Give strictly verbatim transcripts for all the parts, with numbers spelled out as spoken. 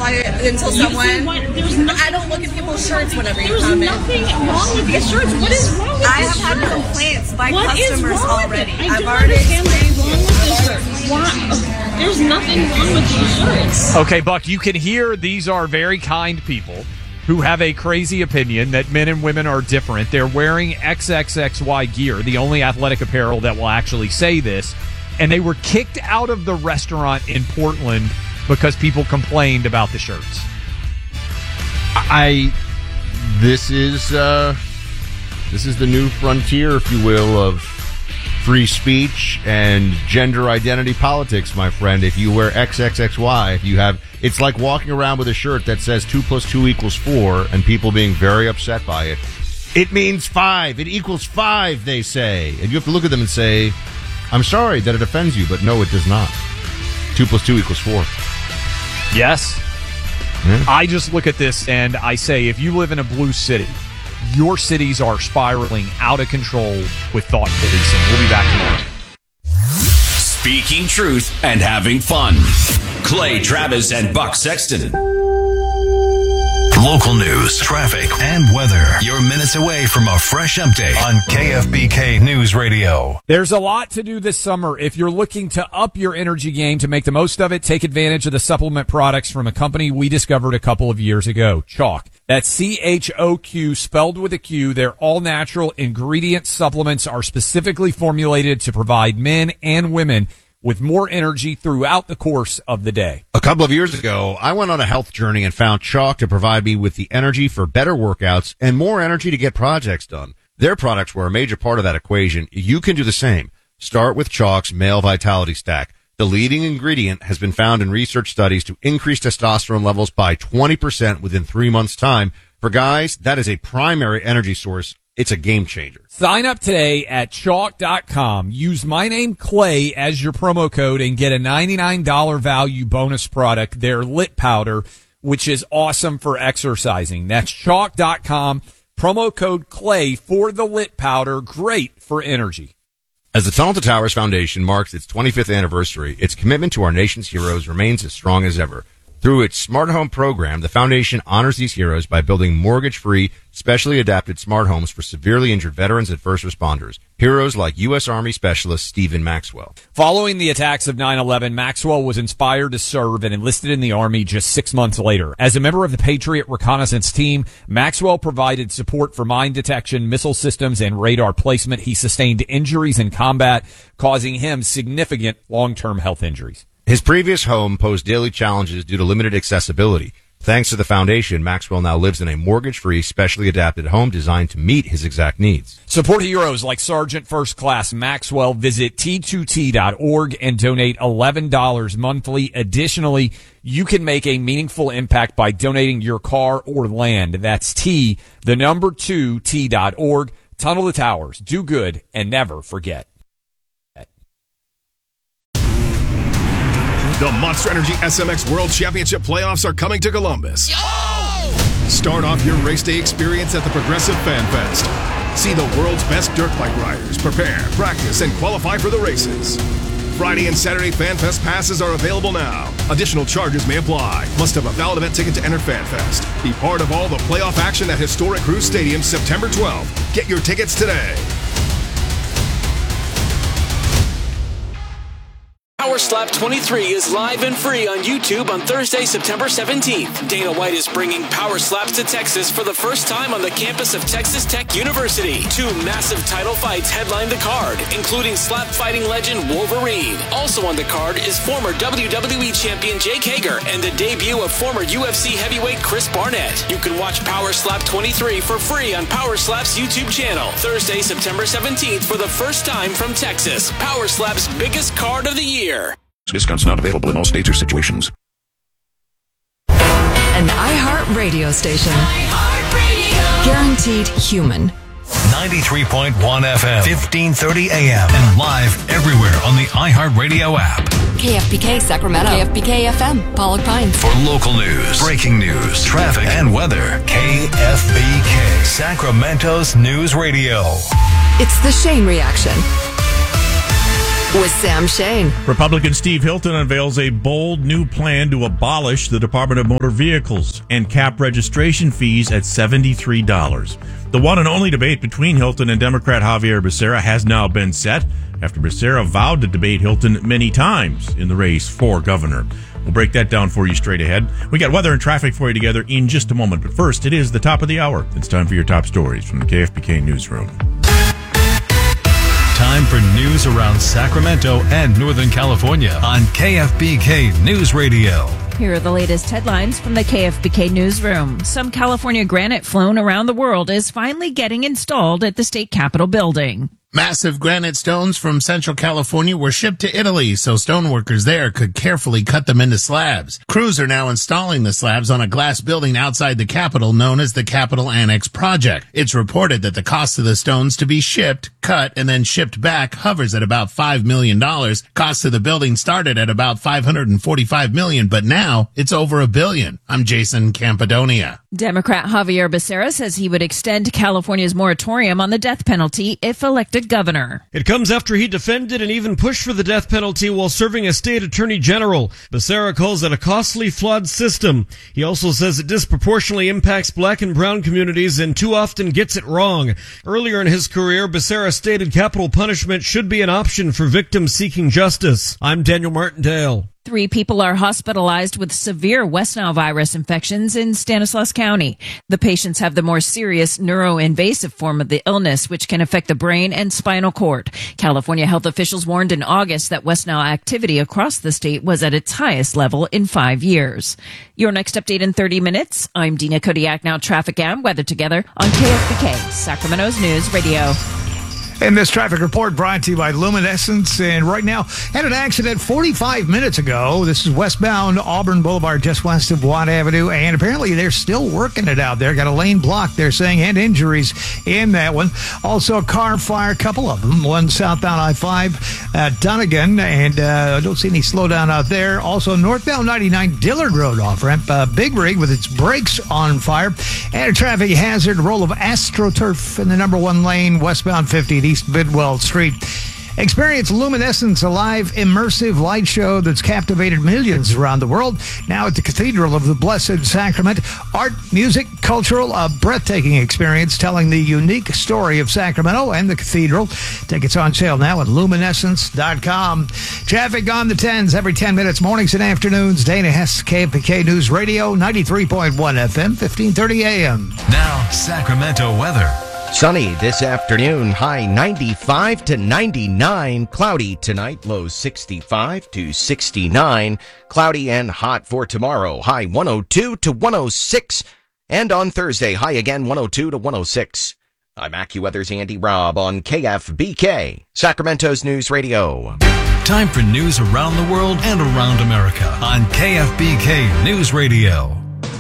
I until someone. What, there's nothing, I don't look at people's shirts whenever you there's come in. There's nothing wrong with these shirts. What is wrong with I these have shirts? had complaints by what customers already. I I've don't already understand explained. what's wrong with these shirts. Why? There's nothing wrong with these shirts. Okay, Buck, you can hear these are very kind people who have a crazy opinion that men and women are different. They're wearing X X X Y gear, the only athletic apparel that will actually say this, and they were kicked out of the restaurant in Portland because people complained about the shirts. I, this is, uh, this is the new frontier, if you will, of free speech and gender identity politics, my friend. If you wear X X X Y, if you have, it's like walking around with a shirt that says two plus two equals four and people being very upset by it. It means five. It equals five, they say. And you have to look at them and say, I'm sorry that it offends you, but no, it does not. Two plus two equals four. Yes. Yeah. I just look at this and I say, if you live in a blue city, your cities are spiraling out of control with thought policing. We'll be back tomorrow. Speaking truth and having fun. Clay Travis and Buck Sexton. Local news, traffic, and weather. You're minutes away from a fresh update on K F B K News Radio. There's a lot to do this summer. If you're looking to up your energy game to make the most of it, take advantage of the supplement products from a company we discovered a couple of years ago, Chalk. That's C H O Q, spelled with a Q. Their all-natural ingredient supplements are specifically formulated to provide men and women with more energy throughout the course of the day. A couple of years ago, I went on a health journey and found Chalk to provide me with the energy for better workouts and more energy to get projects done. Their products were a major part of that equation. You can do the same. Start with Chalk's Male Vitality Stack. The leading ingredient has been found in research studies to increase testosterone levels by twenty percent within three months' time. For guys, that is a primary energy source. It's a game changer. Sign up today at chalk dot com. Use my name, Clay, as your promo code and get a ninety-nine dollars value bonus product, their Lit Powder, which is awesome for exercising. That's chalk dot com. Promo code Clay for the Lit Powder. Great for energy. As the Tunnel to Towers Foundation marks its twenty-fifth anniversary, its commitment to our nation's heroes remains as strong as ever. Through its Smart Home program, the foundation honors these heroes by building mortgage-free, specially adapted smart homes for severely injured veterans and first responders. Heroes like U S Army Specialist Stephen Maxwell. Following the attacks of nine eleven, Maxwell was inspired to serve and enlisted in the Army just six months later. As a member of the Patriot Reconnaissance Team, Maxwell provided support for mine detection, missile systems, and radar placement. He sustained injuries in combat, causing him significant long-term health injuries. His previous home posed daily challenges due to limited accessibility. Thanks to the foundation, Maxwell now lives in a mortgage-free, specially adapted home designed to meet his exact needs. Support heroes like Sergeant First Class Maxwell. Visit T two T dot org and donate eleven dollars monthly. Additionally, you can make a meaningful impact by donating your car or land. That's T, the number two, T dot org. Tunnel to Towers. Do good and never forget. The Monster Energy S M X World Championship playoffs are coming to Columbus. Yo! Start off your race day experience at the Progressive Fan Fest. See the world's best dirt bike riders prepare, practice, and qualify for the races. Friday and Saturday Fan Fest passes are available now. Additional charges may apply. Must have a valid event ticket to enter Fan Fest. Be part of all the playoff action at historic Cruz Stadium September twelfth. Get your tickets today. Power Slap twenty-three is live and free on YouTube on Thursday, September seventeenth. Dana White is bringing Power Slaps to Texas for the first time on the campus of Texas Tech University. Two massive title fights headline the card, including slap fighting legend Wolverine. Also on the card is former W W E champion Jake Hager and the debut of former U F C heavyweight Chris Barnett. You can watch Power Slap twenty-three for free on Power Slap's YouTube channel. Thursday, September seventeenth for the first time from Texas. Power Slap's biggest card of the year. Discounts not available in all states or situations. An iHeart radio station. iHeart Radio. Guaranteed human. ninety-three point one F M, fifteen thirty A M, and live everywhere on the iHeart Radio app. K F B K Sacramento. K F B K F M, Pollock Pines. For local news, breaking news, traffic, and weather, K F B K, Sacramento's News Radio. It's the Shane Reaction. with Sam Shane. Republican Steve Hilton unveils a bold new plan to abolish the Department of Motor Vehicles and cap registration fees at seventy-three dollars. The one and only debate between Hilton and Democrat Javier Becerra has now been set after Becerra vowed to debate Hilton many times in the race for governor. We'll break that down for you straight ahead. We got weather and traffic for you together in just a moment. But first, it is the top of the hour. It's time for your top stories from the K F B K Newsroom. Time for news around Sacramento and Northern California on K F B K News Radio. Here are the latest headlines from the K F B K Newsroom. Some California granite flown around the world is finally getting installed at the state capitol building. Massive granite stones from Central California were shipped to Italy so stoneworkers there could carefully cut them into slabs. Crews are now installing the slabs on a glass building outside the Capitol known as the Capitol Annex Project. It's reported that the cost of the stones to be shipped, cut, and then shipped back hovers at about five million dollars. Cost of the building started at about five hundred forty-five million dollars, but now it's over a billion. I'm Jason Campadonia. Democrat Javier Becerra says he would extend California's moratorium on the death penalty if elected governor. It comes after he defended and even pushed for the death penalty while serving as state attorney general. Becerra calls it a costly, flawed system. He also says it disproportionately impacts black and brown communities and too often gets it wrong. Earlier in his career, Becerra stated capital punishment should be an option for victims seeking justice. I'm Daniel Martindale. Three people are hospitalized with severe West Nile virus infections in Stanislaus County. The patients have the more serious neuroinvasive form of the illness, which can affect the brain and spinal cord. California health officials warned in August that West Nile activity across the state was at its highest level in five years. Your next update in thirty minutes. I'm Dina Kodiak. Now traffic and weather together on K F B K, Sacramento's News Radio. And this traffic report brought to you by Luminescence. And right now, had an accident forty-five minutes ago. This is westbound Auburn Boulevard, just west of Watt Avenue. And apparently they're still working it out there. Got a lane blocked, they're saying, and injuries in that one. Also, a car fire, a couple of them. One southbound I five at Dunnigan. And uh, I don't see any slowdown out there. Also, northbound ninety-nine Dillard Road off-ramp. Uh, Big Rig with its brakes on fire. And a traffic hazard, roll of AstroTurf in the number one lane, westbound fifty at East Bidwell Street. Experience Luminescence, a live immersive light show that's captivated millions around the world. Now at the Cathedral of the Blessed Sacrament. Art, music, cultural, a breathtaking experience telling the unique story of Sacramento and the Cathedral. Tickets on sale now at luminescence dot com. Traffic on the tens every ten minutes, mornings and afternoons. Dana Hess, K F B K News Radio, ninety-three point one F M, fifteen thirty A M. Now, Sacramento weather. Sunny this afternoon, high ninety-five to ninety-nine. Cloudy tonight, low sixty-five to sixty-nine. Cloudy and hot for tomorrow, high one oh two to one oh six. And on Thursday, high again one oh two to one oh six. I'm AccuWeather's Andy Robb on K F B K, Sacramento's News Radio. Time for news around the world and around America on K F B K News Radio.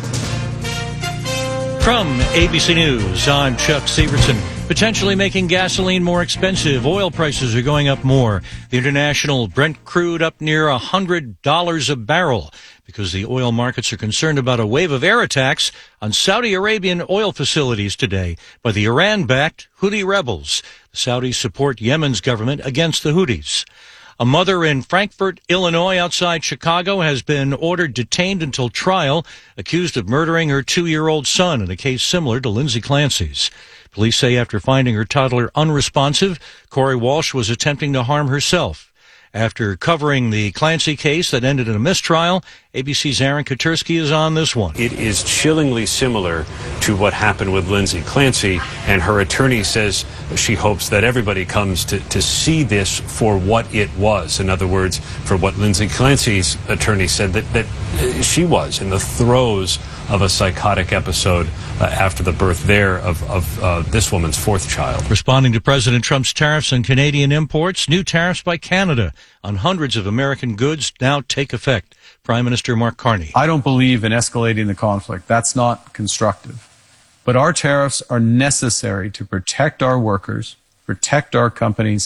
From A B C News, I'm Chuck Severson. Potentially making gasoline more expensive. Oil prices are going up more. The international Brent crude up near one hundred dollars a barrel because the oil markets are concerned about a wave of air attacks on Saudi Arabian oil facilities today by the Iran-backed Houthi rebels. The Saudis support Yemen's government against the Houthis. A mother in Frankfort, Illinois, outside Chicago, has been ordered detained until trial, accused of murdering her two-year-old son in a case similar to Lindsay Clancy's. Police say after finding her toddler unresponsive, Corey Walsh was attempting to harm herself. After covering the Clancy case that ended in a mistrial, A B C's Aaron Katersky is on this one. It is chillingly similar to what happened with Lindsay Clancy, and her attorney says she hopes that everybody comes to, to see this for what it was. In other words, for what Lindsay Clancy's attorney said that, that she was in the throes of a psychotic episode uh, after the birth there of, of uh, this woman's fourth child. Responding to President Trump's tariffs on Canadian imports, new tariffs by Canada on hundreds of American goods now take effect. Prime Minister Mark Carney. I don't believe in escalating the conflict. That's not constructive. But our tariffs are necessary to protect our workers, protect our companies,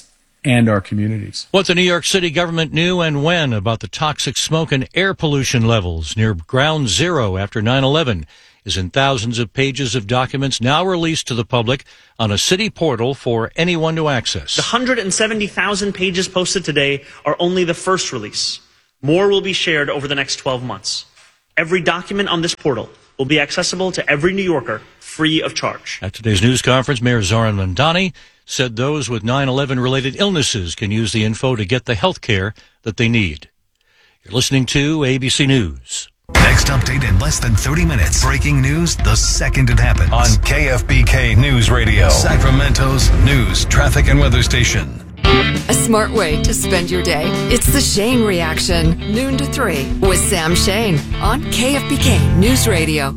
and our communities. What the New York City government knew and when about the toxic smoke and air pollution levels near Ground Zero after nine eleven is in thousands of pages of documents now released to the public on a city portal for anyone to access. The one hundred seventy thousand pages posted today are only the first release. More will be shared over the next twelve months. Every document on this portal will be accessible to every New Yorker free of charge. At today's news conference, Mayor Zoran Mandani said those with nine eleven related illnesses can use the info to get the health care that they need. You're listening to A B C News. Next update in less than thirty minutes. Breaking news the second it happens. On K F B K News Radio, Sacramento's news, traffic, and weather station. A smart way to spend your day. It's the Shane Reaction, noon to three, with Sam Shane on K F B K News Radio.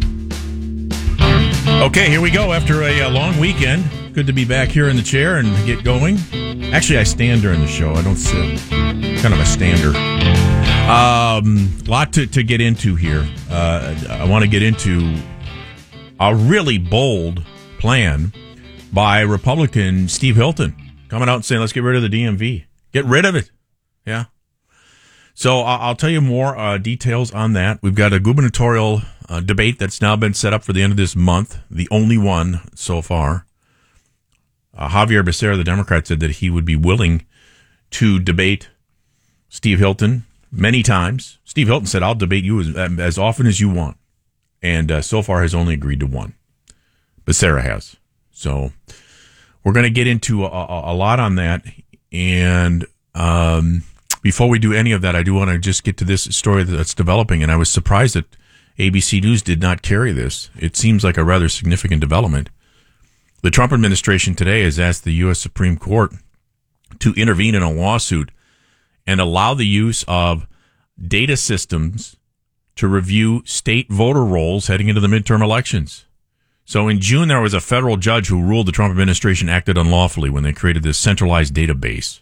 Okay, here we go. After a, a long weekend, good to be back here in the chair and get going. Actually, I stand during the show. I don't sit. Kind of a stander. Um, lot to, to get into here. Uh, I want to get into a really bold plan by Republican Steve Hilton coming out and saying, let's get rid of the D M V. Get rid of it. Yeah. So uh, I'll tell you more uh, details on that. We've got a gubernatorial uh, debate that's now been set up for the end of this month, the only one so far. Uh, Javier Becerra, the Democrat, said that he would be willing to debate Steve Hilton many times. Steve Hilton said, I'll debate you as, as often as you want. And uh, so far has only agreed to one. Becerra has. So we're going to get into a, a, a lot on that. And um, before we do any of that, I do want to just get to this story that's developing. And I was surprised that A B C News did not carry this. It seems like a rather significant development. The Trump administration today has asked the U S Supreme Court to intervene in a lawsuit and allow the use of data systems to review state voter rolls heading into the midterm elections. So in June, there was a federal judge who ruled the Trump administration acted unlawfully when they created this centralized database.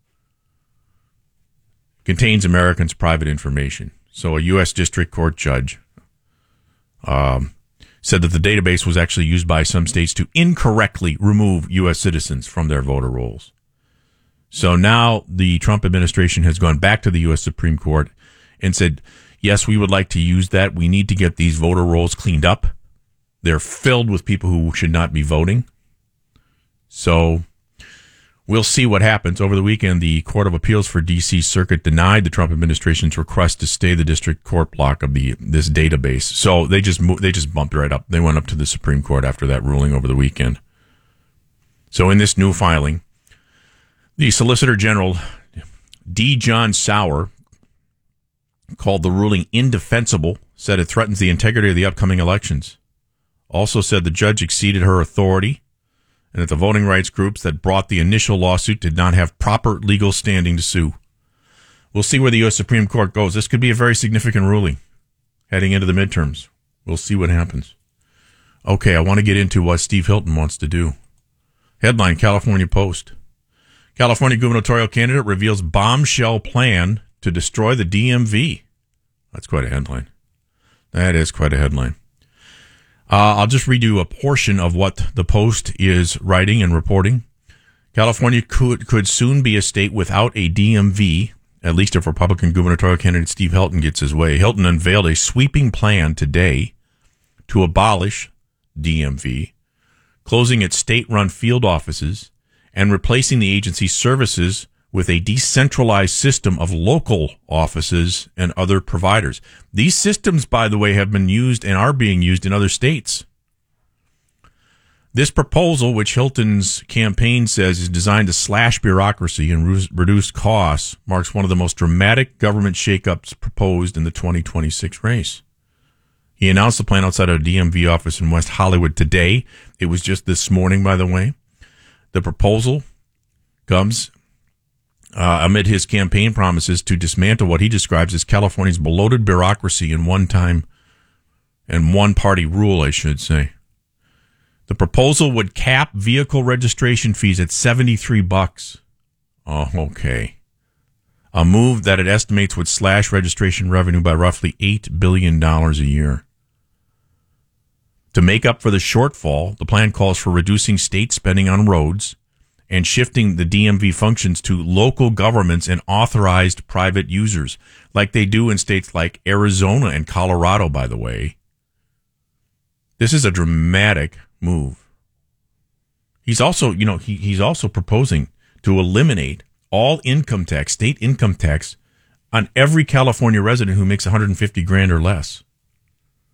Contains Americans' private information. So a U S district court judge um, said that the database was actually used by some states to incorrectly remove U S citizens from their voter rolls. So now the Trump administration has gone back to the U S Supreme Court and said, yes, we would like to use that. We need to get these voter rolls cleaned up. They're filled with people who should not be voting. So we'll see what happens. Over the weekend, the Court of Appeals for D C Circuit denied the Trump administration's request to stay the district court block of the this database. So they just moved, they just bumped right up. They went up to the Supreme Court after that ruling over the weekend. So in this new filing, the Solicitor General, D. John Sauer, called the ruling indefensible, said it threatens the integrity of the upcoming elections. Also said the judge exceeded her authority and that the voting rights groups that brought the initial lawsuit did not have proper legal standing to sue. We'll see where the U S Supreme Court goes. This could be a very significant ruling heading into the midterms. We'll see what happens. Okay, I want to get into what Steve Hilton wants to do. Headline, California Post. California gubernatorial candidate reveals bombshell plan to destroy the D M V. That's quite a headline. That is quite a headline. Uh, I'll just read you a portion of what the Post is writing and reporting. California could could soon be a state without a D M V, at least if Republican gubernatorial candidate Steve Hilton gets his way. Hilton unveiled a sweeping plan today to abolish D M V, closing its state-run field offices and replacing the agency's services with a decentralized system of local offices and other providers. These systems, by the way, have been used and are being used in other states. This proposal, which Hilton's campaign says is designed to slash bureaucracy and re- reduce costs, marks one of the most dramatic government shakeups proposed in the twenty twenty-six race. He announced the plan outside a D M V office in West Hollywood today. It was just this morning, by the way. The proposal comes uh, amid his campaign promises to dismantle what he describes as California's bloated bureaucracy and one-time and one-party rule, I should say. The proposal would cap vehicle registration fees at seventy-three bucks. Oh, okay. A move that it estimates would slash registration revenue by roughly eight billion dollars a year. To make up for the shortfall, the plan calls for reducing state spending on roads and shifting the D M V functions to local governments and authorized private users, like they do in states like Arizona and Colorado, by the way. This is a dramatic move. He's also, you know, he, he's also proposing to eliminate all income tax, state income tax, on every California resident who makes one hundred fifty grand or less.